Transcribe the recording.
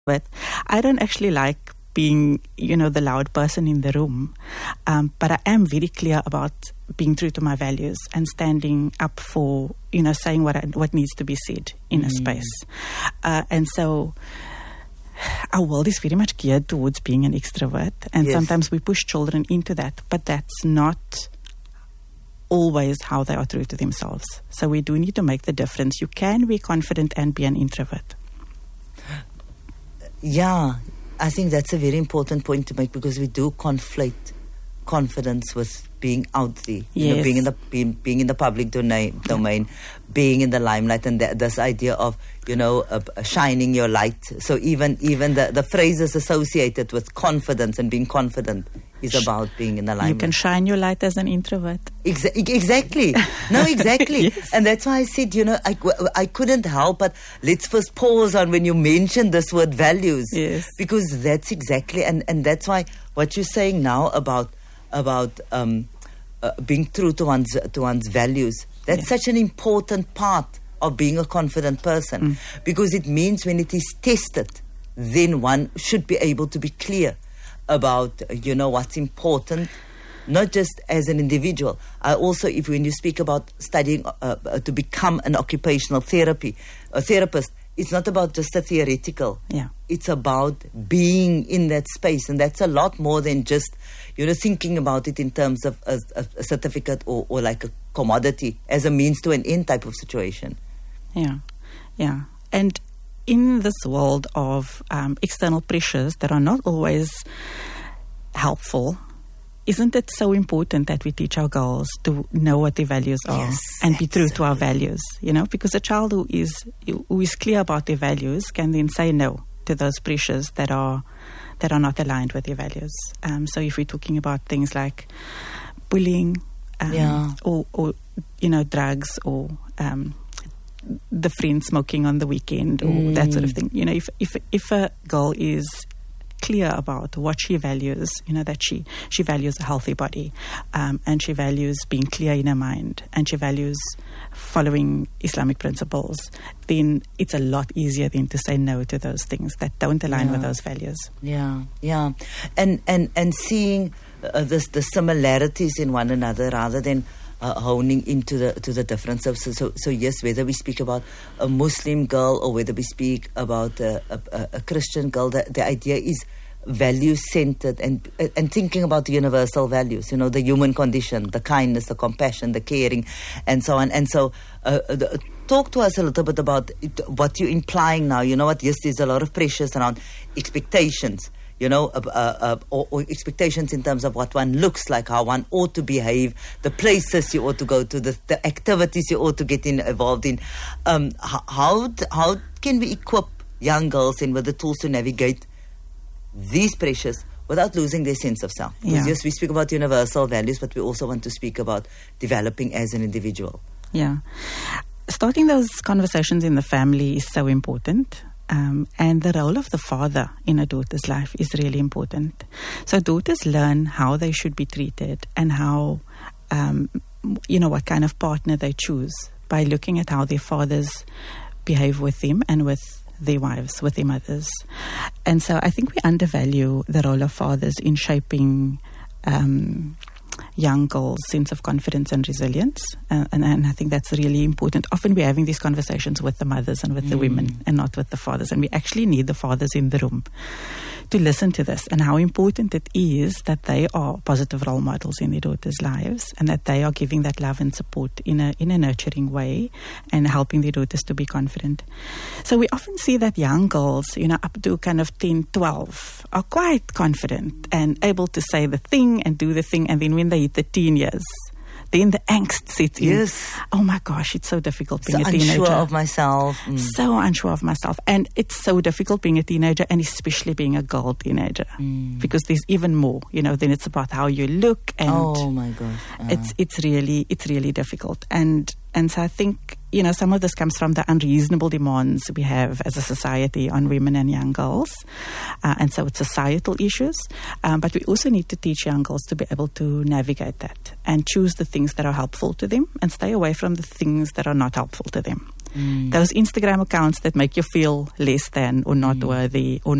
But I don't actually like being, the loud person in the room. But I am very clear about being true to my values and standing up for, saying what needs to be said in a space. And so our world is very much geared towards being an extrovert. And sometimes we push children into that. But that's not always how they are true to themselves. So we do need to make the difference. You can be confident and be an introvert. Yeah, I think that's a very important point to make, because we do conflate confidence with being out there, being in the public domain, being in the limelight, and this idea of shining your light. So even the phrases associated with confidence and being confident is about being in the limelight. You can shine your light as an introvert. Exactly. No, exactly. Yes. And that's why I said, I couldn't help but let's first pause on when you mentioned this word values. Yes. Because that's exactly, and that's why what you're saying now about being true to one's values, that's such an important part of being a confident person. Because it means when it is tested, then one should be able to be clear about what's important, not just as an individual. I also, when you speak about studying to become an occupational therapist, it's not about just a theoretical. Yeah. It's about being in that space, and that's a lot more than just thinking about it in terms of a certificate or like a commodity as a means to an end type of situation. Yeah. And in this world of external pressures that are not always helpful, isn't it so important that we teach our girls to know what their values are and be true to our values? Because a child who is clear about their values can then say no to those pressures that are not aligned with their values. So if we're talking about things like bullying, or drugs, or the friend smoking on the weekend, or that sort of thing. If a girl is clear about what she values, that she values a healthy body, and she values being clear in her mind, and she values following Islamic principles, then it's a lot easier then to say no to those things that don't align with those values. Yeah. And seeing the similarities in one another rather than honing into the differences. So yes, whether we speak about a Muslim girl or whether we speak about a Christian girl, the idea is value-centered and thinking about the universal values, the human condition, the kindness, the compassion, the caring, and so on. And so talk to us a little bit about what you're implying now. Yes, there's a lot of pressures around expectations, or expectations in terms of what one looks like, how one ought to behave, the places you ought to go to, the activities you ought to get involved in. How can we equip young girls with the tools to navigate these pressures without losing their sense of self? Because yes, we speak about universal values, but we also want to speak about developing as an individual. Yeah. Starting those conversations in the family is so important. And the role of the father in a daughter's life is really important. So daughters learn how they should be treated and how, what kind of partner they choose by looking at how their fathers behave with them and with their wives, with their mothers. And so I think we undervalue the role of fathers in shaping young girls' sense of confidence and resilience. And I think that's really important. Often we're having these conversations with the mothers and with the women and not with the fathers. And we actually need the fathers in the room to listen to this and how important it is that they are positive role models in their daughters' lives and that they are giving that love and support in a nurturing way and helping their daughters to be confident. So we often see that young girls, up to kind of 10, 12 are quite confident and able to say the thing and do the thing, and then when they hit the teen years, then the angst sets in. Yes. Oh my gosh, it's so difficult being so a teenager. Unsure of myself. So unsure of myself. And it's so difficult being a teenager, and especially being a girl teenager. Because there's even more, then it's about how you look, and oh my gosh. it's really difficult. And so I think some of this comes from the unreasonable demands we have as a society on women and young girls. And so it's societal issues. But we also need to teach young girls to be able to navigate that and choose the things that are helpful to them and stay away from the things that are not helpful to them. Those Instagram accounts that make you feel less than or not worthy or